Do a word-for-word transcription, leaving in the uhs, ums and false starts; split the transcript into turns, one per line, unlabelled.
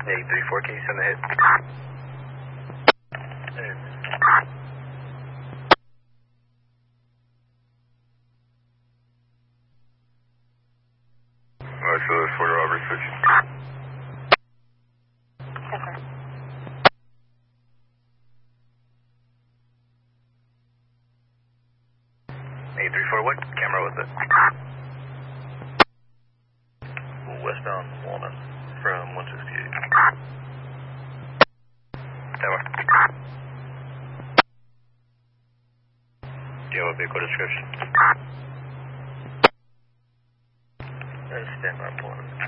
eight three four, can you send the hit?
Alright, so that's for Robert six.
Yes, sir.
eight three four, what camera was it?
Westbound Walnut from one sixty-eight.
Tower. Do you have a vehicle description?
Stand by, pulling.